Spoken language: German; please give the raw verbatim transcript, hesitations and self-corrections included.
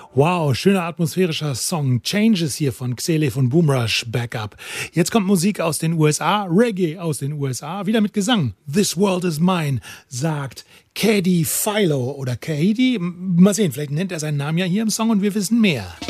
Wow, schöner atmosphärischer Song. Changes hier von Xele von Boomrush Backup. Jetzt kommt Musik aus den U S A, Reggae aus den U S A, wieder mit Gesang. This World is Mine, sagt Cady Philo oder Cady. Mal sehen, vielleicht nennt er seinen Namen ja hier im Song und wir wissen mehr.